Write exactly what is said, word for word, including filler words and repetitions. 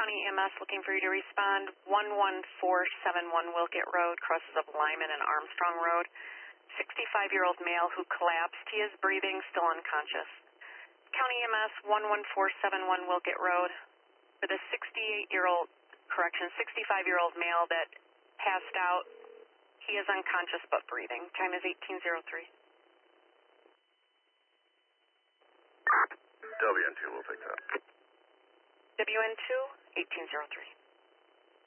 County E M S looking for you to respond. one one four seven one Wilkett Road, crosses of Lyman and Armstrong Road. sixty-five-year-old male who collapsed. He is breathing, still unconscious. County E M S one one four seven one Wilkett Road with a sixty-eight-year-old, correction, sixty-five-year-old male that passed out. He is unconscious but breathing. Time is eighteen oh three. W N two will take that. W N two, eighteen oh three.